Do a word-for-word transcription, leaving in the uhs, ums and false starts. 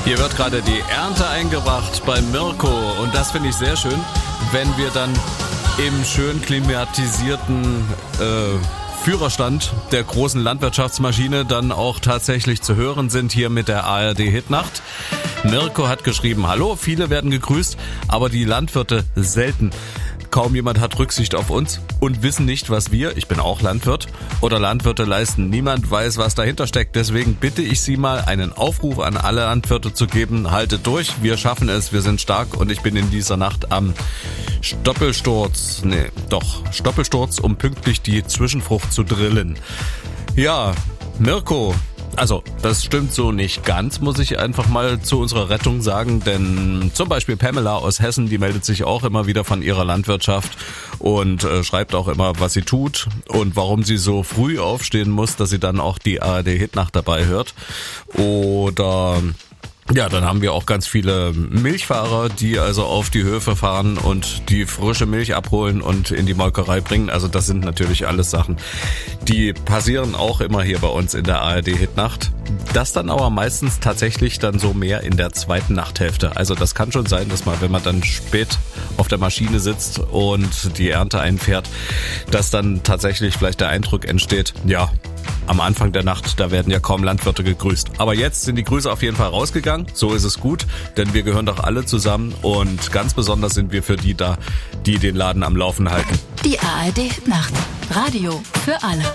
Hier wird gerade die Ernte eingebracht bei Mirko und das finde ich sehr schön, wenn wir dann im schön klimatisierten äh, Führerstand der großen Landwirtschaftsmaschine dann auch tatsächlich zu hören sind hier mit der A R D Hitnacht. Mirko hat geschrieben, hallo, viele werden gegrüßt, aber die Landwirte selten. Kaum jemand hat Rücksicht auf uns und wissen nicht, was wir, ich bin auch Landwirt, oder Landwirte leisten. Niemand weiß, was dahinter steckt. Deswegen bitte ich Sie mal, einen Aufruf an alle Landwirte zu geben. Haltet durch, wir schaffen es, wir sind stark und ich bin in dieser Nacht am Stoppelsturz, nee, doch, Stoppelsturz, um pünktlich die Zwischenfrucht zu drillen. Ja, Mirko, also das stimmt so nicht ganz, muss ich einfach mal zu unserer Rettung sagen, denn zum Beispiel Pamela aus Hessen, die meldet sich auch immer wieder von ihrer Landwirtschaft und äh, schreibt auch immer, was sie tut und warum sie so früh aufstehen muss, dass sie dann auch die A R D Hitnacht dabei hört. Oder ja, dann haben wir auch ganz viele Milchfahrer, die also auf die Höfe fahren und die frische Milch abholen und in die Molkerei bringen. Also das sind natürlich alles Sachen, die passieren auch immer hier bei uns in der A R D Hitnacht. Das dann aber meistens tatsächlich dann so mehr in der zweiten Nachthälfte. Also das kann schon sein, dass man, wenn man dann spät auf der Maschine sitzt und die Ernte einfährt, dass dann tatsächlich vielleicht der Eindruck entsteht, ja, am Anfang der Nacht, da werden ja kaum Landwirte gegrüßt. Aber jetzt sind die Grüße auf jeden Fall rausgegangen. So ist es gut, denn wir gehören doch alle zusammen und ganz besonders sind wir für die da, die den Laden am Laufen halten. Die A R D Nacht. Radio für alle.